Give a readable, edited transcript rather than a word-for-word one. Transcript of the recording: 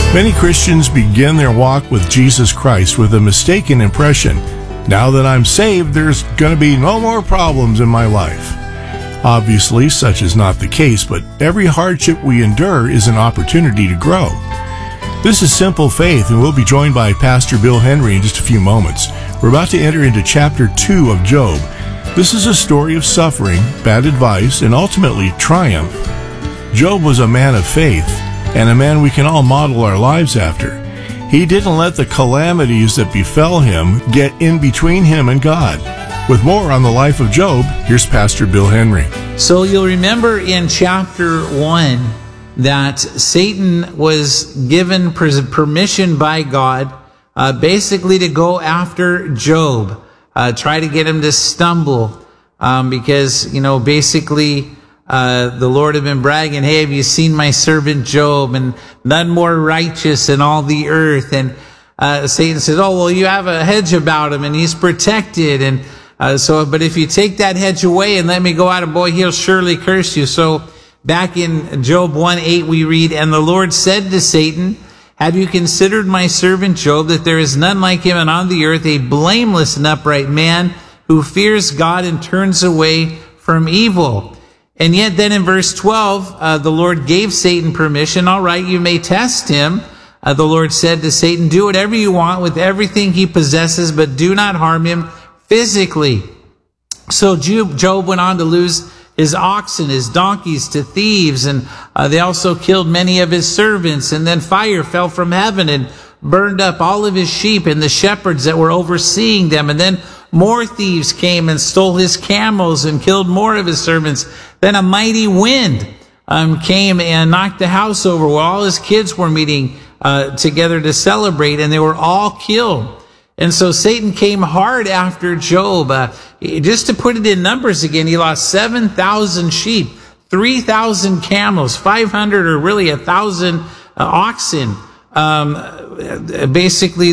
Many Christians begin their walk with Jesus Christ with a mistaken impression. Now that I'm saved, there's going to be no more problems in my life. Obviously, such is not the case, but every hardship we endure is an opportunity to grow. This is Simple Faith, and we'll be joined by Pastor Bill Henry in just a few moments. We're about to enter into chapter 2 of Job. This is a story of suffering, bad advice, and ultimately triumph. Job was a man of faith, and a man we can all model our lives after. He didn't let the calamities that befell him get in between him and God. With more on the life of Job, here's Pastor Bill Henry. So you'll remember in chapter 1 that Satan was given permission by God basically to go after Job, try to get him to stumble because, basically the Lord had been bragging, hey, have you seen my servant Job, and none more righteous in all the earth. And Satan says, oh, well, you have a hedge about him and he's protected. And but if you take that hedge away and let me go out, boy, he'll surely curse you. So back in Job 1:8, we read, and the Lord said to Satan, have you considered my servant Job, that there is none like him on the earth, a blameless and upright man who fears God and turns away from evil? And yet then in verse 12, the Lord gave Satan permission. All right, you may test him. The Lord said to Satan, do whatever you want with everything he possesses, but do not harm him physically. So Job went on to lose his oxen, his donkeys to thieves, and they also killed many of his servants. And then fire fell from heaven and burned up all of his sheep and the shepherds that were overseeing them. And then more thieves came and stole his camels and killed more of his servants. Then a mighty wind came and knocked the house over where all his kids were meeting together to celebrate, and they were all killed. And so Satan came hard after Job. Just to put it in numbers again, he lost 7,000 sheep, 3,000 camels, 500 or really 1,000 oxen. Basically,